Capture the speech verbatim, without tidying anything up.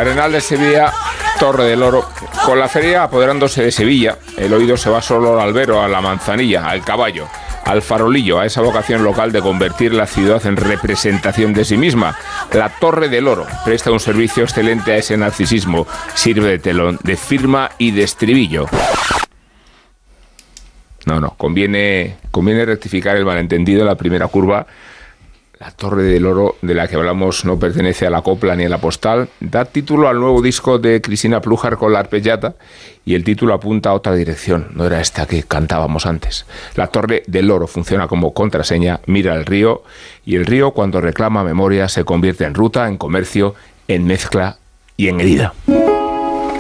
Arenal de Sevilla, Torre del Oro. Con la feria apoderándose de Sevilla, el oído se va solo al albero, a la manzanilla, al caballo, al farolillo, a esa vocación local de convertir la ciudad en representación de sí misma. La Torre del Oro presta un servicio excelente a ese narcisismo, sirve de telón, de firma y de estribillo. No, no, conviene, conviene rectificar el malentendido en la primera curva. La Torre del Oro, de la que hablamos, no pertenece a la copla ni a la postal. Da título al nuevo disco de Cristina Plújar con la arpellata y el título apunta a otra dirección. No era esta que cantábamos antes. La Torre del Oro funciona como contraseña, mira el río y el río, cuando reclama memoria, se convierte en ruta, en comercio, en mezcla y en herida.